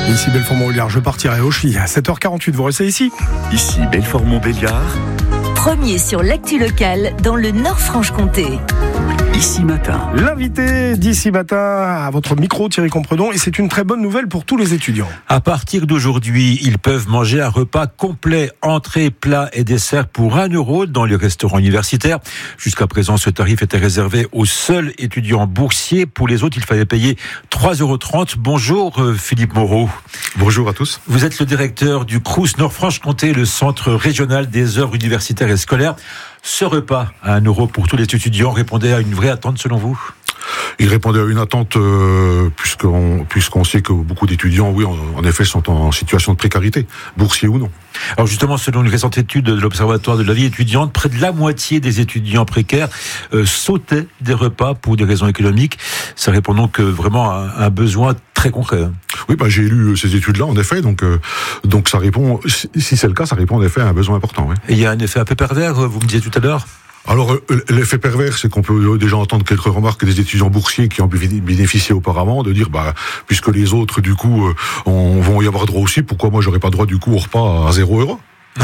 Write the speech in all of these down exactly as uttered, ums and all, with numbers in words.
Ici Belfort-Montbéliard, je partirai au Chili à sept heures quarante-huit. Vous restez ici. Ici Belfort-Montbéliard. Premier sur l'actu locale dans le Nord-Franche-Comté. Ici Matin. L'invité d'ici matin à votre micro, Thierry Compredon, et c'est une très bonne nouvelle pour tous les étudiants. À partir d'aujourd'hui, ils peuvent manger un repas complet, entrée, plat et dessert pour un euro dans les restaurants universitaires. Jusqu'à présent, ce tarif était réservé aux seuls étudiants boursiers. Pour les autres, il fallait payer trois euros trente. Bonjour Philippe Moreau. Bonjour à tous. Vous êtes le directeur du Crous Nord-Franche-Comté, le centre régional des œuvres universitaires et scolaires. Ce repas à un euro pour tous les étudiants répondait à une vraie attente selon vous ? Il répondait à une attente euh, puisqu'on, puisqu'on sait que beaucoup d'étudiants, oui, en, en effet, sont en situation de précarité, boursiers ou non. Alors justement, selon une récente étude de l'Observatoire de la vie étudiante, près de la moitié des étudiants précaires euh, sautaient des repas pour des raisons économiques. Ça répond donc euh, vraiment à un besoin très concret. Oui, bah, j'ai lu ces études-là, en effet, donc, euh, donc ça répond, si, si c'est le cas, ça répond en effet à un besoin important. Oui. Et il y a un effet un peu pervers, vous me disiez tout à l'heure ? Alors, l'effet pervers, c'est qu'on peut déjà entendre quelques remarques des étudiants boursiers qui ont bénéficié auparavant, de dire, bah, puisque les autres, du coup, on, vont y avoir droit aussi, pourquoi moi j'aurais pas droit, du coup, au repas à zéro euro ?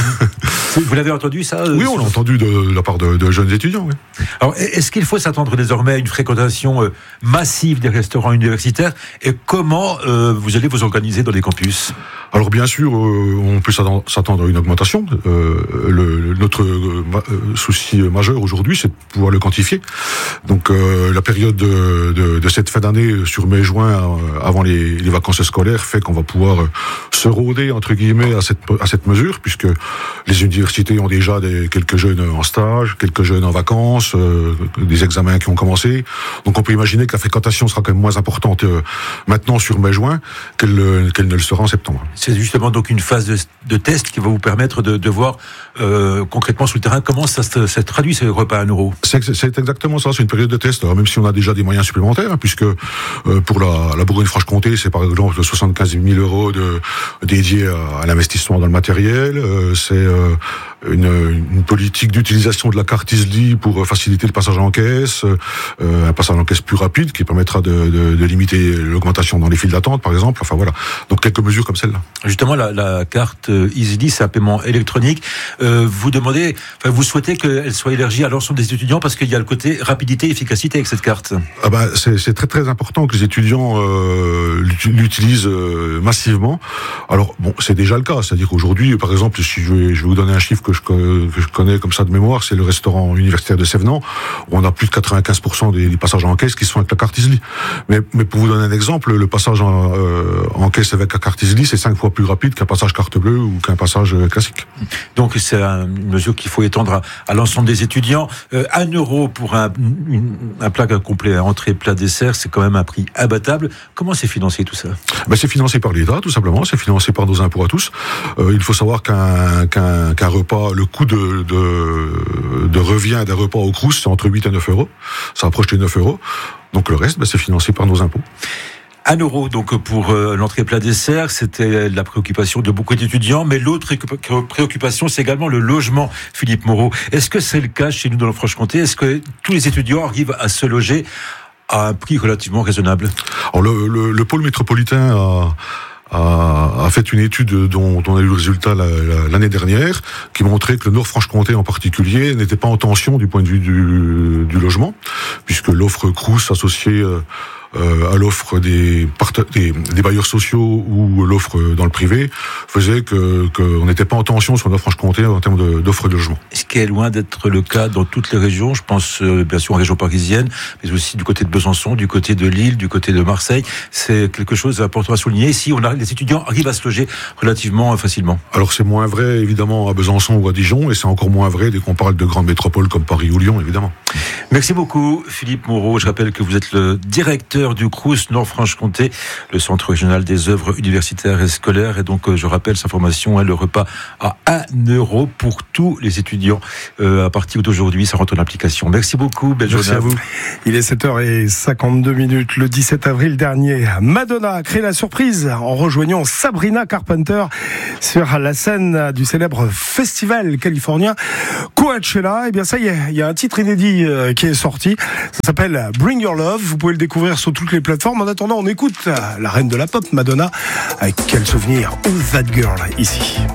Vous l'avez entendu ça ? Oui, on l'a entendu de, de la part de, de jeunes étudiants. Oui. Alors, est-ce qu'il faut s'attendre désormais à une fréquentation massive des restaurants universitaires ? Et comment euh, vous allez vous organiser dans les campus ? Alors bien sûr, euh, on peut s'attendre à une augmentation. Euh, le, le, notre euh, souci majeur aujourd'hui, c'est de pouvoir le quantifier. Donc euh, la période de, de, de cette fin d'année, sur mai-juin, euh, avant les, les vacances scolaires, fait qu'on va pouvoir euh, se rôder entre guillemets à cette, à cette mesure, puisque les universités ont déjà des, quelques jeunes en stage, quelques jeunes en vacances, euh, des examens qui ont commencé. Donc on peut imaginer que la fréquentation sera quand même moins importante euh, maintenant sur mai-juin qu'elle, qu'elle ne le sera en septembre. C'est justement donc une phase de, de test qui va vous permettre de, de voir euh, concrètement sur le terrain comment ça se, ça se traduit ces repas à un euro. C'est, c'est exactement ça, c'est une période de test. Alors même si on a déjà des moyens supplémentaires, hein, puisque euh, pour la, la Bourgogne-Franche-Comté, c'est par exemple soixante-quinze mille euros de, dédiés à, à l'investissement dans le matériel. Euh, c'est euh, une, une politique d'utilisation de la carte Easly pour faciliter le passage en caisse, euh, un passage en caisse plus rapide qui permettra de, de, de limiter l'augmentation dans les files d'attente, par exemple. Enfin voilà, donc quelques mesures comme celle-là. Justement, la, la carte Easly, c'est un paiement électronique. Euh, vous demandez, enfin, vous souhaitez qu'elle soit élargie à l'ensemble des étudiants parce qu'il y a le côté rapidité et efficacité avec cette carte. Ah bah, c'est, c'est très très important que les étudiants euh, l'utilisent euh, massivement. Alors bon, c'est déjà le cas, c'est-à-dire qu'aujourd'hui, par exemple, si je vais, je vais vous donner un chiffre que je, que je connais comme ça de mémoire, c'est le restaurant universitaire de Sévenant, où on a plus de quatre-vingt-quinze pour cent des, des passages en caisse qui sont avec la carte Easly. Mais, mais pour vous donner un exemple, le passage en, euh, en caisse avec la carte Easly, c'est cinq fois plus rapide qu'un passage carte bleue ou qu'un passage classique. Donc c'est une mesure qu'il faut étendre à, à l'ensemble des étudiants. Euh, un euro pour un, une, un plat complet, entrée, plat, dessert, c'est quand même un prix abattable. Comment c'est financé tout ça ? Ben, c'est financé par l'État, tout simplement. C'est financé par nos impôts à tous. Euh, il faut savoir qu'un, qu'un, qu'un repas, le coût de, de, de revient d'un repas au Crous, c'est entre huit et neuf euros. Ça approche les neuf euros. Donc le reste, ben, c'est financé par nos impôts. Un euro donc pour euh, l'entrée plat dessert, c'était la préoccupation de beaucoup d'étudiants, mais l'autre préoccupation, c'est également le logement, Philippe Moreau. Est-ce que c'est le cas chez nous dans la Franche-Comté ? Est-ce que tous les étudiants arrivent à se loger à un prix relativement raisonnable ? Alors le, le, le pôle métropolitain a... a fait une étude dont, dont on a eu le résultat la, la, l'année dernière, qui montrait que le Nord-Franche-Comté en particulier n'était pas en tension du point de vue du, du logement, puisque l'offre Crous associée euh, à l'offre des, des, des bailleurs sociaux ou l'offre dans le privé faisait que qu'on n'était pas en tension sur le Nord-Franche-Comté en termes de, d'offre de logement. Ce qui est loin d'être le cas dans toutes les régions, je pense euh, bien sûr en région parisienne, mais aussi du côté de Besançon, du côté de Lille, du côté de Marseille. C'est quelque chose d'important à souligner. Ici, on a, les étudiants arrivent à se loger relativement facilement. Alors c'est moins vrai évidemment à Besançon ou à Dijon, et c'est encore moins vrai dès qu'on parle de grandes métropoles comme Paris ou Lyon, évidemment. Merci beaucoup Philippe Moreau. Je rappelle que vous êtes le directeur du Crous Nord-Franche-Comté, le centre régional des œuvres universitaires et scolaires. Et donc, je rappelle cette information, hein, le repas à un euro pour tous les étudiants. Euh, à partir d'aujourd'hui, ça rentre en application. Merci beaucoup. Belle Merci journée à vous. Il est sept heures cinquante-deux minutes. Le dix-sept avril dernier, Madonna a créé la surprise en rejoignant Sabrina Carpenter sur la scène du célèbre festival californien Coachella. Et bien, ça y est, il y a un titre inédit qui est sorti. Ça s'appelle Bring Your Love. Vous pouvez le découvrir sur toutes les plateformes. En attendant, on écoute la reine de la pop, Madonna, avec quel souvenir, Who's That Girl, ici.